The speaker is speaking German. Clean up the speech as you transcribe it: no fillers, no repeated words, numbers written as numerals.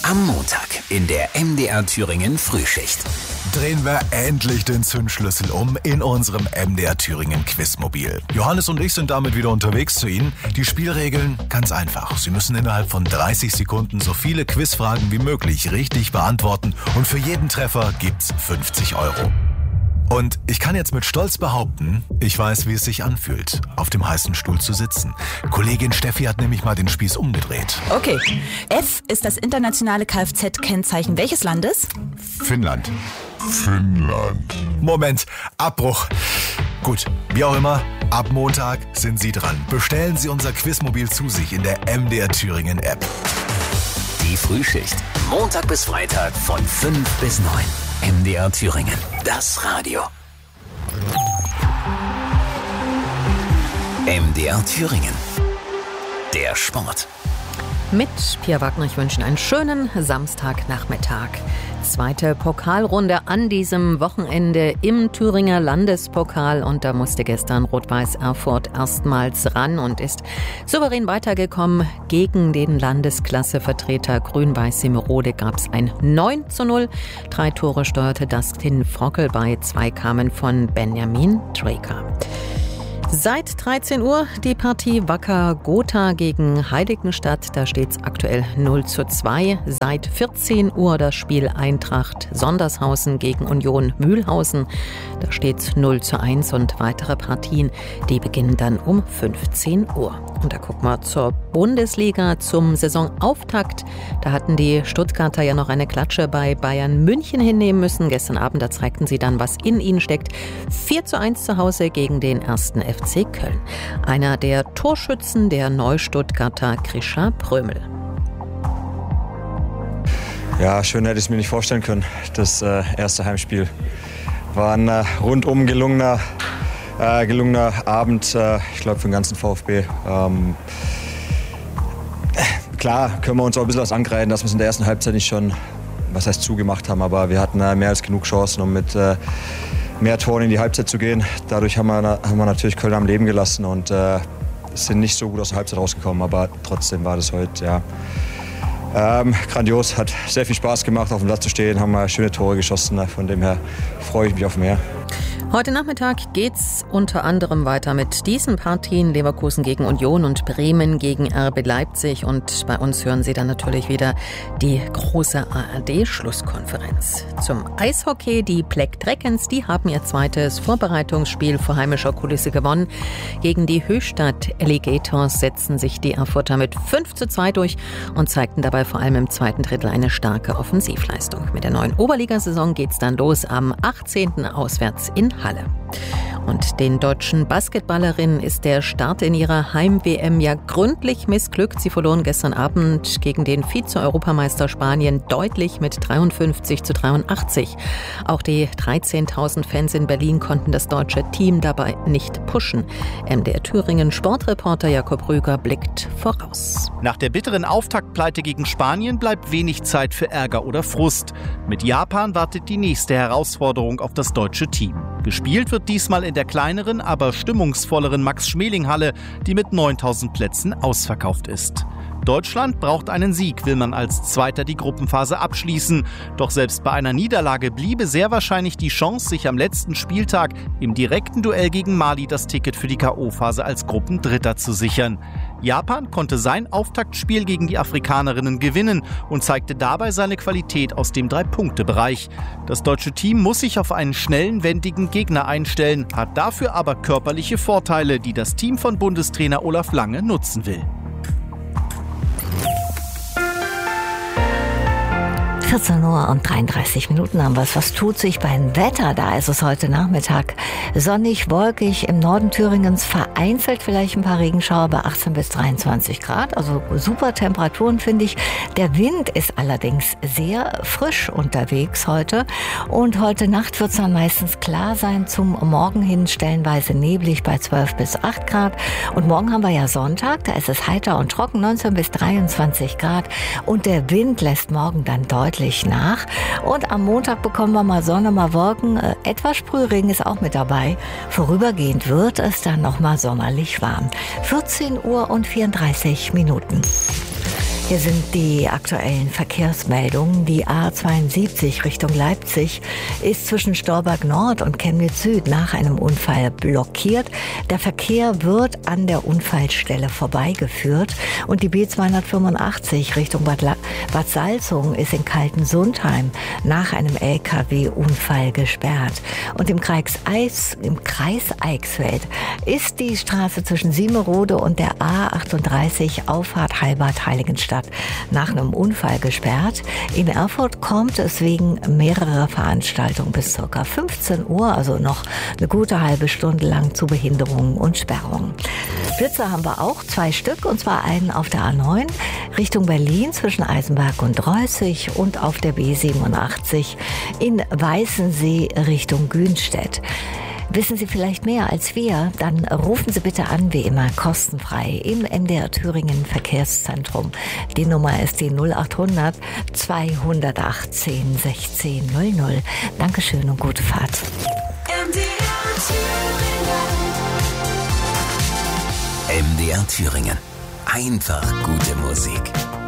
Am Montag in der MDR Thüringen Frühschicht. Drehen wir endlich den Zündschlüssel um in unserem MDR Thüringen Quizmobil. Johannes und ich sind damit wieder unterwegs zu Ihnen. Die Spielregeln ganz einfach. Sie müssen innerhalb von 30 Sekunden so viele Quizfragen wie möglich richtig beantworten und für jeden Treffer gibt's 50 €. Und ich kann jetzt mit Stolz behaupten, ich weiß, wie es sich anfühlt, auf dem heißen Stuhl zu sitzen. Kollegin Steffi hat nämlich mal den Spieß umgedreht. Okay. F ist das internationale Kfz-Kennzeichen welches Landes? Finnland. Moment, Abbruch. Gut, wie auch immer, ab Montag sind Sie dran. Bestellen Sie unser Quizmobil zu sich in der MDR Thüringen App. Die Frühschicht. Montag bis Freitag von 5 bis 9. MDR Thüringen. Das Radio. MDR Thüringen. Der Sport. Mit Pia Wagner, ich wünsche einen schönen Samstagnachmittag. Zweite Pokalrunde an diesem Wochenende im Thüringer Landespokal und da musste gestern Rot-Weiß Erfurt erstmals ran und ist souverän weitergekommen. Gegen den Landesklassevertreter Grün-Weiß Semerode gab es ein 9:0. 3 Tore steuerte Dustin Frockel bei, 2 kamen von Benjamin Draker. Seit 13 Uhr die Partie Wacker Gotha gegen Heiligenstadt. Da steht es aktuell 0:2. Seit 14 Uhr das Spiel Eintracht Sondershausen gegen Union Mühlhausen. Da steht es 0:1 und weitere Partien, die beginnen dann um 15 Uhr. Und da gucken wir zur Bundesliga zum Saisonauftakt. Da hatten die Stuttgarter ja noch eine Klatsche bei Bayern München hinnehmen müssen. Gestern Abend, da zeigten sie dann, was in ihnen steckt. 4:1 zu Hause gegen den 1. FC Köln. Einer der Torschützen, der Neu-Stuttgarter Grisha Prömel. Ja, schön hätte ich es mir nicht vorstellen können. Das erste Heimspiel war ein rundum gelungener Abend, ich glaube, für den ganzen VfB. Klar können wir uns auch ein bisschen was angreifen, dass wir es in der ersten Halbzeit nicht schon, zugemacht haben, aber wir hatten mehr als genug Chancen, um mit mehr Toren in die Halbzeit zu gehen. Dadurch haben wir natürlich Köln am Leben gelassen und sind nicht so gut aus der Halbzeit rausgekommen, aber trotzdem war das heute, grandios, hat sehr viel Spaß gemacht, auf dem Platz zu stehen, haben wir schöne Tore geschossen, von dem her freue ich mich auf mehr. Heute Nachmittag geht's unter anderem weiter mit diesen Partien: Leverkusen gegen Union und Bremen gegen RB Leipzig. Und bei uns hören Sie dann natürlich wieder die große ARD-Schlusskonferenz. Zum Eishockey, die Black Dragons, die haben ihr zweites Vorbereitungsspiel vor heimischer Kulisse gewonnen. Gegen die Höchstadt Alligators setzten sich die Erfurter mit 5:2 durch und zeigten dabei vor allem im zweiten Drittel eine starke Offensivleistung. Mit der neuen Oberligasaison geht's dann los am 18. auswärts in Halle. Und den deutschen Basketballerinnen ist der Start in ihrer Heim-WM ja gründlich missglückt. Sie verloren gestern Abend gegen den Vize-Europameister Spanien deutlich mit 53:83. Auch die 13.000 Fans in Berlin konnten das deutsche Team dabei nicht pushen. MDR Thüringen Sportreporter Jakob Rüger blickt voraus. Nach der bitteren Auftaktpleite gegen Spanien bleibt wenig Zeit für Ärger oder Frust. Mit Japan wartet die nächste Herausforderung auf das deutsche Team. Gespielt wird diesmal in der kleineren, aber stimmungsvolleren Max-Schmeling-Halle, die mit 9.000 Plätzen ausverkauft ist. Deutschland braucht einen Sieg, will man als Zweiter die Gruppenphase abschließen. Doch selbst bei einer Niederlage bliebe sehr wahrscheinlich die Chance, sich am letzten Spieltag im direkten Duell gegen Mali das Ticket für die K.O.-Phase als Gruppendritter zu sichern. Japan konnte sein Auftaktspiel gegen die Afrikanerinnen gewinnen und zeigte dabei seine Qualität aus dem 3-Punkte-Bereich. Das deutsche Team muss sich auf einen schnellen, wendigen Gegner einstellen, hat dafür aber körperliche Vorteile, die das Team von Bundestrainer Olaf Lange nutzen will. 14 Uhr und 33 Minuten haben wir es. Was tut sich beim Wetter? Da ist es heute Nachmittag sonnig, wolkig, im Norden Thüringens vereinzelt vielleicht ein paar Regenschauer bei 18 bis 23 Grad. Also super Temperaturen, finde ich. Der Wind ist allerdings sehr frisch unterwegs heute. Und heute Nacht wird es dann meistens klar sein, zum Morgen hin stellenweise neblig bei 12 bis 8 Grad. Und morgen haben wir ja Sonntag, da ist es heiter und trocken, 19 bis 23 Grad. Und der Wind lässt morgen dann deutlich nach. Und am Montag bekommen wir mal Sonne, mal Wolken. Etwas Sprühregen ist auch mit dabei. Vorübergehend wird es dann noch mal sommerlich warm. 14 Uhr und 34 Minuten. Hier sind die aktuellen Verkehrsmeldungen. Die A72 Richtung Leipzig ist zwischen Storberg Nord und Chemnitz Süd nach einem Unfall blockiert. Der Verkehr wird an der Unfallstelle vorbeigeführt. Und die B285 Richtung Bad Salzungen ist in Kaltensundheim nach einem LKW-Unfall gesperrt. Und im Kreis Eichsfeld ist die Straße zwischen Siemerode und der A38 Auffahrt Halbert-Heiligenstadt nach einem Unfall gesperrt. In Erfurt kommt es wegen mehrerer Veranstaltungen bis ca. 15 Uhr, also noch eine gute halbe Stunde lang, zu Behinderungen und Sperrungen. Blitze haben wir auch, 2 Stück, und zwar einen auf der A9 Richtung Berlin zwischen Eisenberg und Reußig und auf der B87 in Weißensee Richtung Günstedt. Wissen Sie vielleicht mehr als wir? Dann rufen Sie bitte an, wie immer, kostenfrei im MDR Thüringen Verkehrszentrum. Die Nummer ist die 0800 218 16 00. Dankeschön und gute Fahrt. MDR Thüringen. Einfach gute Musik.